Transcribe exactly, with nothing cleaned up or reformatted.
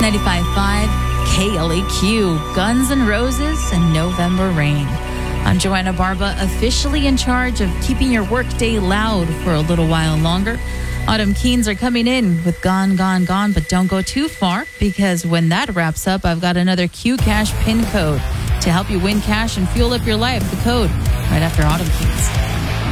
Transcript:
ninety-five point five K L A Q, Guns N' Roses and November Rain. I'm Joanna Barba, officially in charge of keeping your workday loud for a little while longer. Autumn Keens are coming in with Gone, Gone, Gone, but don't go too far, because when that wraps up, I've got another Q Cash pin code to help you win cash and fuel up your life. The code right after Autumn Keens.